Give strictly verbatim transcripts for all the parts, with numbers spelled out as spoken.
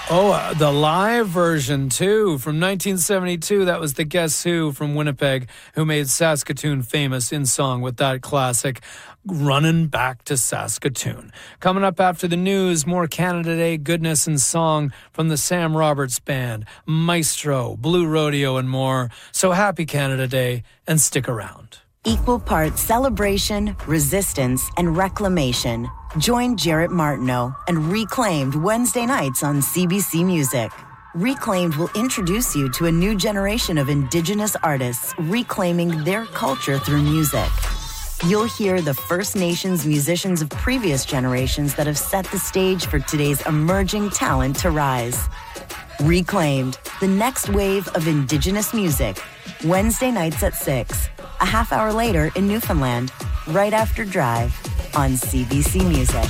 Oh, uh, the live version, too, from nineteen seventy-two. That was the Guess Who from Winnipeg who made Saskatoon famous in song with that classic, Runnin' Back to Saskatoon. Coming up after the news, more Canada Day goodness and song from the Sam Roberts Band, Maestro, Blue Rodeo, and more. So happy Canada Day, and stick around. Equal parts celebration, resistance, and reclamation. Join Jarrett Martineau and Reclaimed Wednesday nights on C B C Music. Reclaimed will introduce you to a new generation of Indigenous artists reclaiming their culture through music. You'll hear the First Nations musicians of previous generations that have set the stage for today's emerging talent to rise. Reclaimed, the next wave of Indigenous music. Wednesday nights at six. A half hour later in Newfoundland, right after Drive on C B C Music.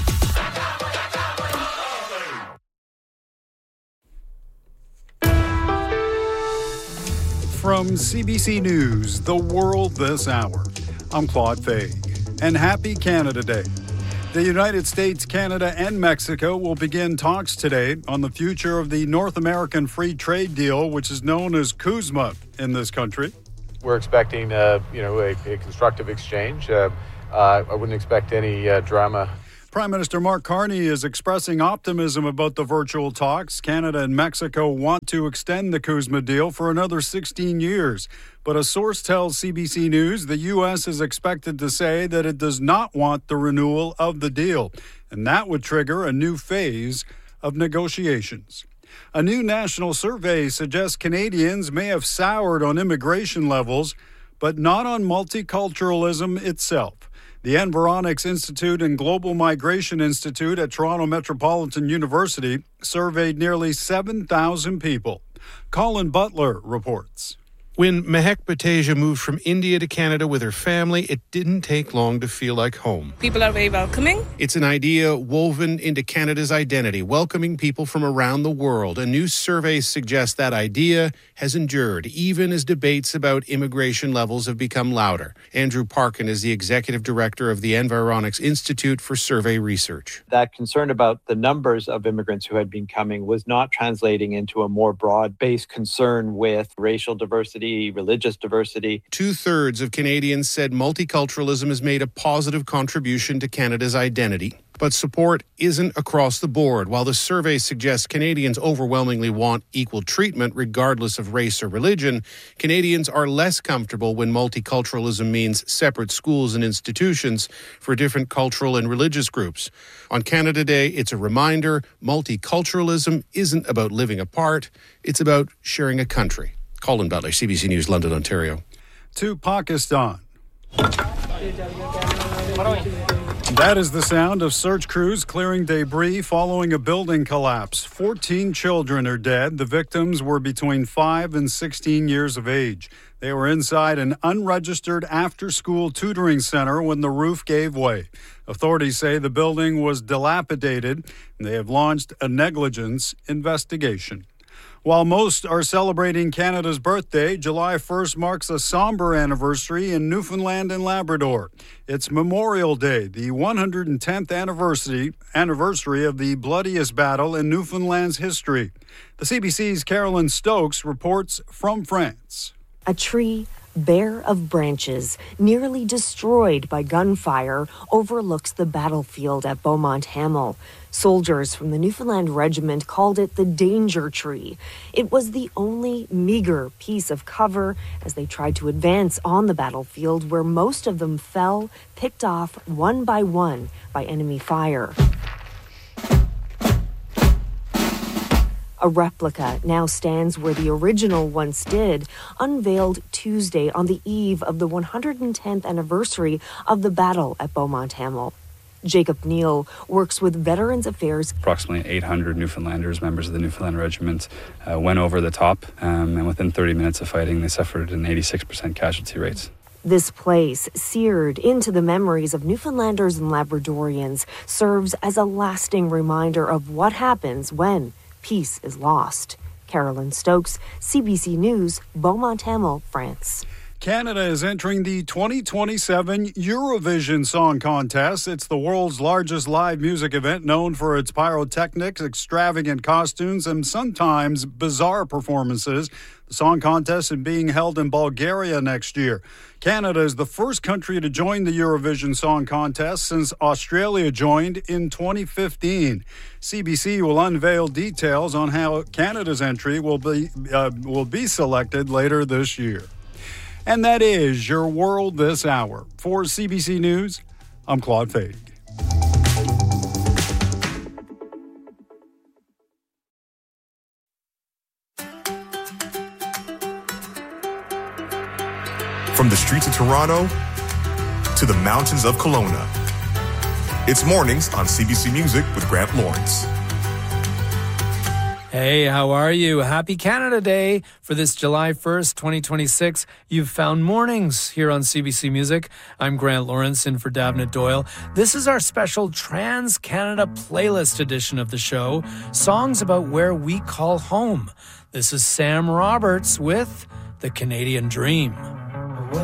From C B C News, The World This Hour, I'm Claude Fay, and happy Canada Day. The United States, Canada, and Mexico will begin talks today on the future of the North American Free Trade Deal, which is known as CUSMA in this country. We're expecting, uh, you know, a, a constructive exchange. Uh, uh, I wouldn't expect any uh, drama. Prime Minister Mark Carney is expressing optimism about the virtual talks. Canada and Mexico want to extend the CUSMA deal for another sixteen years. But a source tells C B C News the U S is expected to say that it does not want the renewal of the deal. And that would trigger a new phase of negotiations. A new national survey suggests Canadians may have soured on immigration levels, but not on multiculturalism itself. The Environics Institute and Global Migration Institute at Toronto Metropolitan University surveyed nearly seven thousand people. Colin Butler reports. When Mehek Bateja moved from India to Canada with her family, it didn't take long to feel like home. People are very welcoming. It's an idea woven into Canada's identity, welcoming people from around the world. A new survey suggests that idea has endured, even as debates about immigration levels have become louder. Andrew Parkin is the executive director of the Environics Institute for Survey Research. That concern about the numbers of immigrants who had been coming was not translating into a more broad-based concern with racial diversity, religious diversity. Two-thirds of Canadians said multiculturalism has made a positive contribution to Canada's identity. But support isn't across the board. While the survey suggests Canadians overwhelmingly want equal treatment regardless of race or religion, Canadians are less comfortable when multiculturalism means separate schools and institutions for different cultural and religious groups. On Canada Day, it's a reminder multiculturalism isn't about living apart, it's about sharing a country. Colin Butler, C B C News, London, Ontario. To Pakistan. That is the sound of search crews clearing debris following a building collapse. fourteen children are dead. The victims were between five and sixteen years of age. They were inside an unregistered after-school tutoring center when the roof gave way. Authorities say the building was dilapidated, and they have launched a negligence investigation. While most are celebrating Canada's birthday, July first marks a somber anniversary in Newfoundland and Labrador. It's Memorial Day, the one hundred tenth anniversary, anniversary of the bloodiest battle in Newfoundland's history. The C B C's Carolyn Stokes reports from France. A tree bare of branches, nearly destroyed by gunfire, overlooks the battlefield at Beaumont Hamel. Soldiers from the Newfoundland Regiment called it the danger tree. It was the only meager piece of cover as they tried to advance on the battlefield, where most of them fell, picked off one by one by enemy fire. A replica now stands where the original once did, unveiled Tuesday on the eve of the one hundred tenth anniversary of the battle at Beaumont Hamel. Jacob Neal works with Veterans Affairs. Approximately eight hundred Newfoundlanders, members of the Newfoundland Regiment, uh, went over the top, um, and within thirty minutes of fighting, they suffered an eighty-six percent casualty rate. This place, seared into the memories of Newfoundlanders and Labradorians, serves as a lasting reminder of what happens when peace is lost. Carolyn Stokes, C B C News, Beaumont Hamel, France. Canada is entering the twenty twenty-seven Eurovision Song Contest. It's the world's largest live music event, known for its pyrotechnics, extravagant costumes, and sometimes bizarre performances. The song contest is being held in Bulgaria next year. Canada is the first country to join the Eurovision Song Contest since Australia joined in twenty fifteen. C B C will unveil details on how Canada's entry will be uh, will be selected later this year. And that is your world this hour. For C B C News, I'm Claude Fade. From the streets of Toronto to the mountains of Kelowna, it's mornings on C B C Music with Grant Lawrence. Hey, how are you? Happy Canada Day for this July first, twenty twenty-six. You've found mornings here on C B C Music. I'm Grant Lawrence in for Davnit Doyle. This is our special Trans-Canada playlist edition of the show, songs about where we call home. This is Sam Roberts with The Canadian Dream.